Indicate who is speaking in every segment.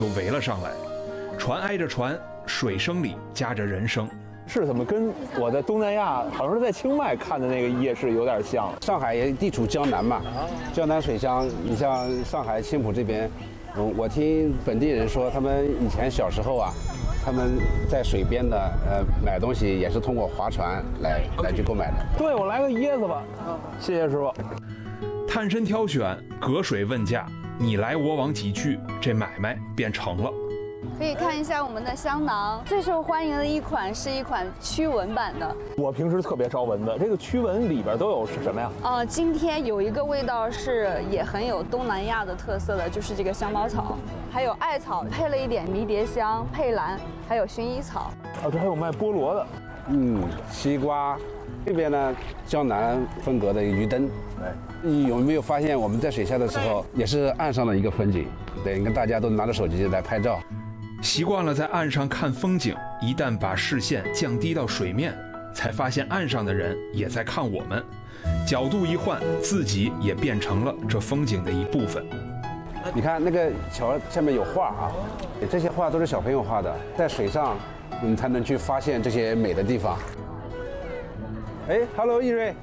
Speaker 1: 都围了上来，船挨着船，水声里夹着人声。
Speaker 2: 是怎么跟我在东南亚，好像是在清迈看的那个夜市有点像？
Speaker 3: 上海也地处江南嘛，江南水乡。你像上海青浦这边，我听本地人说，他们以前小时候啊，他们在水边的买东西也是通过划船来去购买的。
Speaker 2: 对，我来个椰子吧。谢谢师傅。
Speaker 1: 探身挑选，隔水问价，你来我往几句，这买卖便成了。
Speaker 4: 可以看一下我们的香囊，最受欢迎的一款是一款驱蚊版的。
Speaker 2: 我平时特别招蚊子，这个驱蚊里边都有是什么呀？
Speaker 4: 今天有一个味道是也很有东南亚的特色的，就是这个香茅草，还有艾草，配了一点迷迭香、佩兰，还有薰衣草。
Speaker 2: 这还有卖菠萝的。
Speaker 3: 西瓜。这边呢，江南风格的鱼灯。你有没有发现我们在水下的时候，也是岸上的一个风景？对，你看大家都拿着手机来拍照。
Speaker 1: 习惯了在岸上看风景，一旦把视线降低到水面，才发现岸上的人也在看我们。角度一换，自己也变成了这风景的一部分。
Speaker 3: 你看那个桥下面有画啊，这些画都是小朋友画的，在水上你才能去发现这些美的地方。Hello， 易瑞。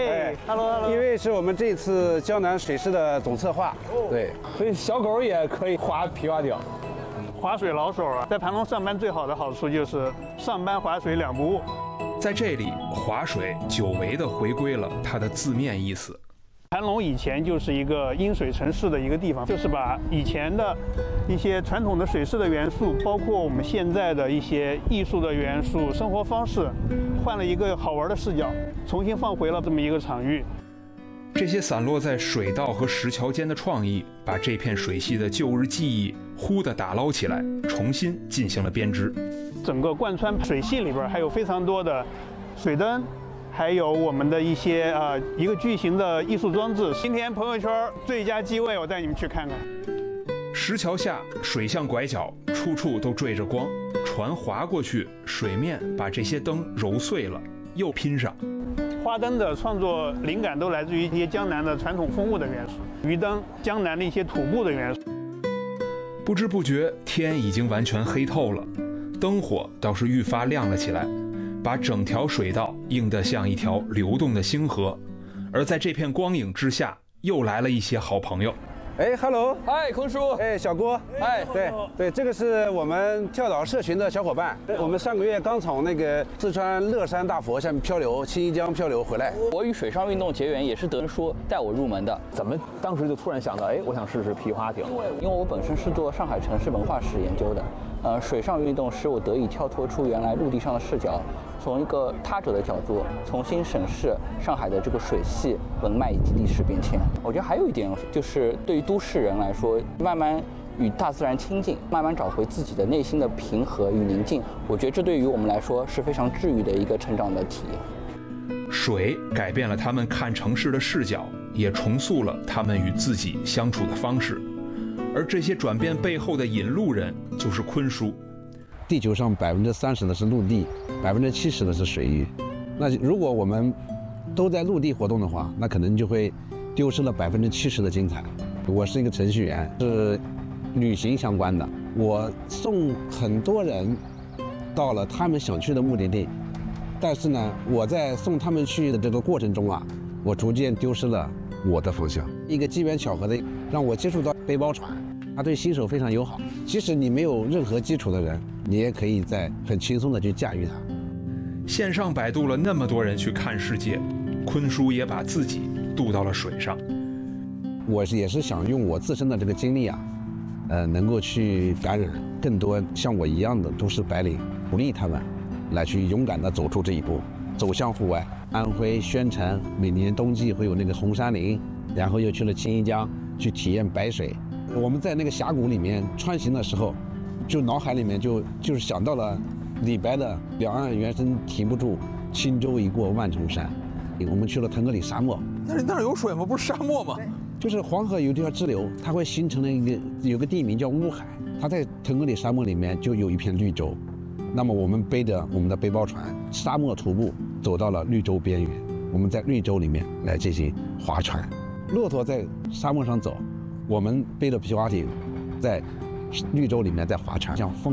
Speaker 2: Hello。
Speaker 3: 易瑞是我们这次江南水师的总策划。对，
Speaker 2: 所以小狗也可以划皮划艇。
Speaker 5: 划水老手啊，在盘龙上班最好的好处就是上班划水两不误。
Speaker 1: 在这里，划水久违地回归了它的字面意思。
Speaker 5: 盘龙以前就是一个因水城市的一个地方，就是把以前的一些传统的水师的元素，包括我们现在的一些艺术的元素、生活方式，换了一个好玩的视角，重新放回了这么一个场域。
Speaker 1: 这些散落在水道和石桥间的创意，把这片水系的旧日记忆忽地打捞起来，重新进行了编织。
Speaker 5: 整个贯穿水系里边还有非常多的水灯。还有我们的一些一个巨型的艺术装置。今天朋友圈最佳机位，我带你们去看看。
Speaker 1: 石桥下水巷拐角，处处都缀着光，船划过去，水面把这些灯揉碎了，又拼上。
Speaker 5: 花灯的创作灵感都来自于一些江南的传统风物的元素，鱼灯、江南的一些土布的元素。
Speaker 1: 不知不觉，天已经完全黑透了，灯火倒是愈发亮了起来。把整条水道映得像一条流动的星河，而在这片光影之下，又来了一些好朋友。
Speaker 3: Hello，
Speaker 2: 嗨，坤叔，
Speaker 3: 小郭，对，这个是我们跳岛社群的小伙伴。我们上个月刚从那个四川乐山大佛下面漂流，青衣江漂流回来。
Speaker 6: 我与水上运动结缘也是德仁叔带我入门的。
Speaker 2: 怎么当时就突然想到，我想试试皮划艇？
Speaker 6: 因为我本身是做上海城市文化史研究的，水上运动使我得以跳脱出原来陆地上的视角，从一个他者的角度重新审视上海的这个水系文脉以及历史变迁。我觉得还有一点就是对于都市人来说，慢慢与大自然亲近，慢慢找回自己的内心的平和与宁静，我觉得这对于我们来说是非常治愈的一个成长的体验。
Speaker 1: 水改变了他们看城市的视角，也重塑了他们与自己相处的方式。而这些转变背后的引路人就是坤叔。
Speaker 3: 地球上30%的是陆地，70%的是水域。那如果我们都在陆地活动的话，那可能就会丢失了70%的精彩。我是一个程序员，是旅行相关的，我送很多人到了他们想去的目的地，但是呢，我在送他们去的这个过程中啊，我逐渐丢失了我的方向。一个机缘巧合的，让我接触到背包船，它对新手非常友好。即使你没有任何基础的人，你也可以很轻松的去驾驭它。
Speaker 1: 线上摆渡了那么多人去看世界，坤叔也把自己渡到了水上。
Speaker 3: 我也是想用我自身的这个经历啊，能够去感染更多像我一样的都市白领，鼓励他们来去勇敢地走出这一步，走向户外。安徽宣城每年冬季会有那个红杉林，然后又去了青衣江去体验白水。我们在那个峡谷里面穿行的时候，就脑海里面就是想到了李白的“两岸猿声啼不住，轻舟已过万重山”。我们去了腾格里沙漠，
Speaker 2: 那儿有水吗？不是沙漠吗？
Speaker 3: 就是黄河有一条支流，它会形成了有个地名叫乌海，它在腾格里沙漠里面就有一片绿洲。那么我们背着我们的背包船，沙漠徒步走到了绿洲边缘，我们在绿洲里面来进行划船。骆驼在沙漠上走，我们背着皮划艇在绿洲里面在划船，像风